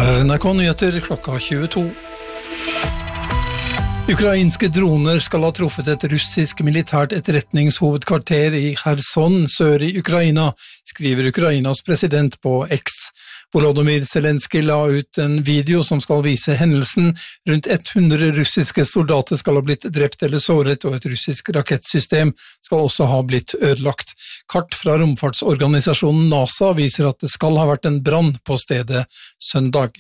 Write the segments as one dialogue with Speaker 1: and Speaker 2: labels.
Speaker 1: Her NRK Nyheter klokka 22. Ukrainske droner skal ha truffet et russisk militært etterretningshovedkvarter i Kherson, sør i Ukraina, skriver Ukrainas president på X. Volodymyr Zelenskyj la ut en video som skal vise hendelsen. Rundt 100 russiske soldater skal ha blitt drept eller såret, og et russisk rakettsystem skal også ha blitt ødelagt. Kart fra romfartsorganisasjonen NASA viser at det skal ha vært en brann på stedet søndag.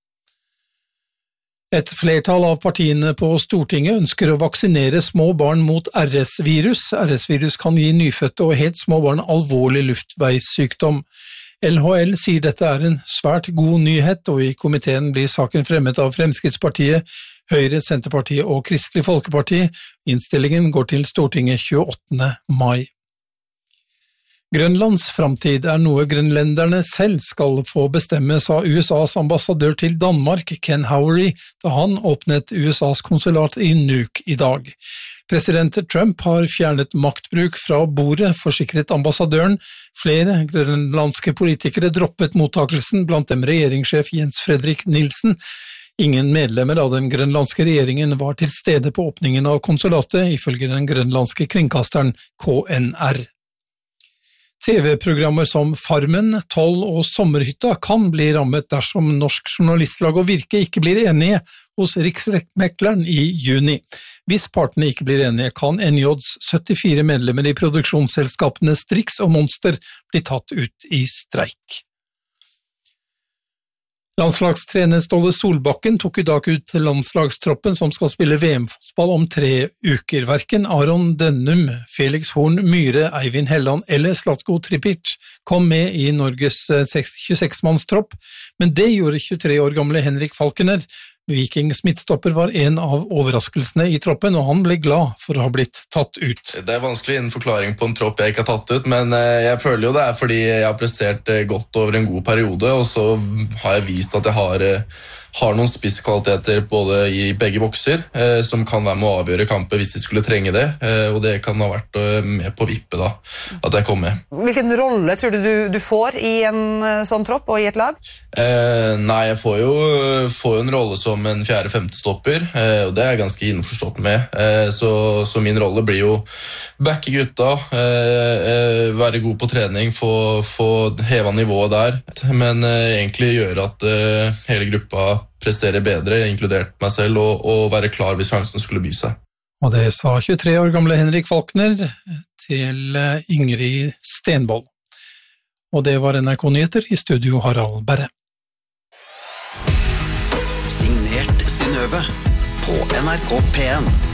Speaker 1: Et flertall av partiene på Stortinget ønsker å vaksinere små barn mot RS-virus. RS-virus kan gi nyfødte og helt små barn alvorlig luftveissykdom. LHL sier dette er en svært god nyhet, og i komiteen blir saken fremmet av Fremskrittspartiet, Høyre, Senterpartiet og Kristelig Folkeparti. Innstillingen går til Stortinget 28. mai. Grønlands framtid er noe grønlenderne selv skal få bestemme, sa USAs ambassadør til Danmark, Ken Howery, da han åpnet USAs konsulat i Nuuk i dag. President Trump har fjernet maktbruk fra bordet, forsikret ambassadøren. Flere grønlandske politikere droppet mottakelsen, blant dem regjeringssjef Jens Fredrik Nielsen. Ingen medlemmer av den grønlandske regjeringen var til stede på åpningen av konsulatet, ifølge den grønlandske kringkasteren KNR. TV-programmer som Farmen, 12 og Sommerhytta kan bli rammet dersom Norsk Journalistlag og Virke ikke blir enige hos Riksmekleren i juni. Hvis partene ikke blir enige, kan NJs 74 medlemmer i produksjonsselskapene Strix og Monster bli tatt ut i streik. Landslagstrener Ståle Solbakken tok i dag ut landslagstroppen som skal spille VM-fotball om 3 uker. Hverken Aron Dønnum, Felix Horn Myhre, Eivind Helland eller Zlatko Tripic kom med i Norges 26-mannstropp, men det gjorde 23 år gamle Henrik Falkener. Vikings midtstopper var en av overraskelsene i troppen, og han ble glad for å ha blitt tatt ut.
Speaker 2: Det er vanskelig å gi en forklaring på en tropp jeg ikke har tatt ut, men jeg føler jo det er fordi jeg har prestert godt over en god periode, og så har jeg vist at jeg har noen spisskvaliteter både i begge bokser, som kan være med å avgjøre kamper hvis de skulle trenge det, og det kan ha vært med på vippe da, at jeg kom med.
Speaker 3: Hvilken rolle tror du får i en sånn tropp og i et lag?
Speaker 2: Nei, jeg får jo en rolle som en 4.-5. stopper, og det er jeg ganske innforstått med, så min rolle blir jo backe gutta, være god på trening, få heva nivået der, men egentlig gjøre at hele gruppa prestere bedre, inkludert meg selv, og være klar hvis sjansen skulle by seg.
Speaker 1: Og det sa 23 år gamle Henrik Falkner til Ingrid Stenvold. Og det var NRK Nyheter, i studio Harald Berre.
Speaker 4: Signert Synnøve på NRK P1.